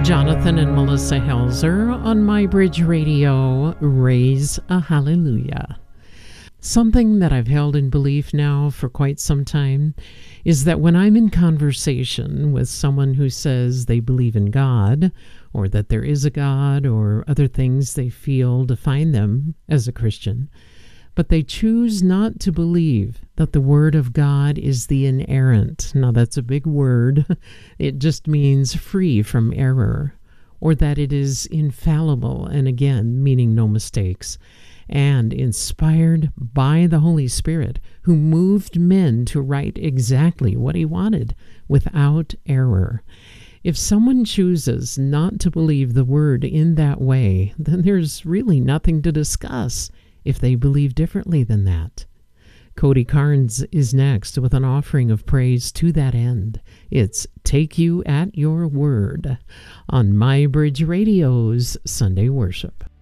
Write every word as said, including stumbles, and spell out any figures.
Jonathan and Melissa Helzer on My Bridge Radio, Raise a Hallelujah. Something that I've held in belief now for quite some time is that when I'm in conversation with someone who says they believe in God, or that there is a God, or other things they feel define them as a Christian, but they choose not to believe that the Word of God is the inerrant. Now, that's a big word. It just means free from error, or that it is infallible, and again, meaning no mistakes, and inspired by the Holy Spirit, who moved men to write exactly what He wanted without error. If someone chooses not to believe the Word in that way, then there's really nothing to discuss if they believe differently than that. Cody Carnes is next with an offering of praise to that end. It's Take You at Your Word on My Bridge Radio's Sunday Worship.